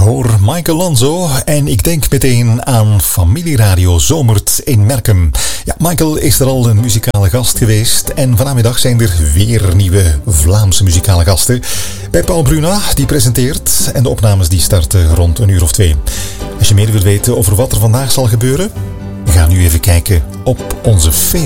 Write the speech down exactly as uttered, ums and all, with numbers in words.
hoor Michael Lanzo en ik denk meteen aan Familieradio Zomert in Merkem. Ja, Michael is er al een muzikale gast geweest en vanmiddag zijn er weer nieuwe Vlaamse muzikale gasten. Bij Paul Bruna, die presenteert, en de opnames die starten rond een uur of twee. Als je meer wilt weten over wat er vandaag zal gebeuren, ga nu even kijken op onze Facebook.